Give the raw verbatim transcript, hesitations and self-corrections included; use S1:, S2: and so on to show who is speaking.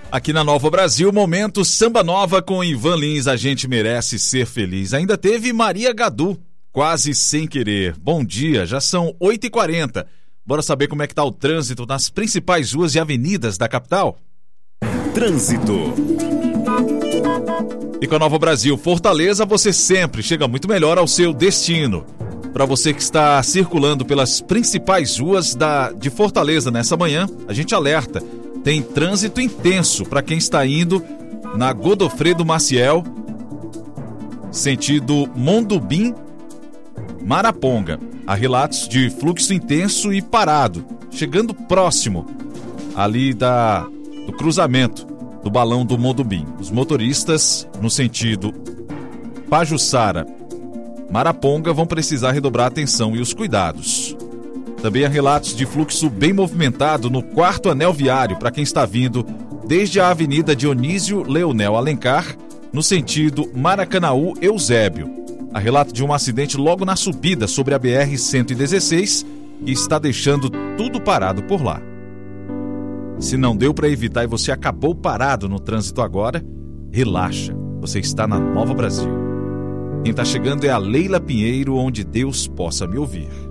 S1: Aqui na Nova Brasil, momento Samba Nova com Ivan Lins, a gente merece ser feliz. Ainda teve Maria Gadu, quase sem querer. Bom dia, já são oito e quarenta. Bora saber como é que tá o trânsito nas principais ruas e avenidas da capital?
S2: Trânsito.
S1: E com a Nova Brasil Fortaleza, você sempre chega muito melhor ao seu destino. Para você que está circulando pelas principais ruas da, de Fortaleza nessa manhã, a gente alerta. Tem trânsito intenso para quem está indo na Godofredo Maciel, sentido Mondubim, Maraponga. Há relatos de fluxo intenso e parado, chegando próximo ali da, do cruzamento do balão do Mondubim. Os motoristas no sentido Pajuçara, Maraponga vão precisar redobrar a atenção e os cuidados. Também há relatos de fluxo bem movimentado no quarto anel viário para quem está vindo desde a Avenida Dionísio Leonel Alencar, no sentido Maracanaú-Eusébio. Há relato de um acidente logo na subida sobre a B R cento e dezesseis e está deixando tudo parado por lá. Se não deu para evitar e você acabou parado no trânsito agora, relaxa, você está na Nova Brasil. Quem está chegando é a Leila Pinheiro, onde Deus possa me ouvir.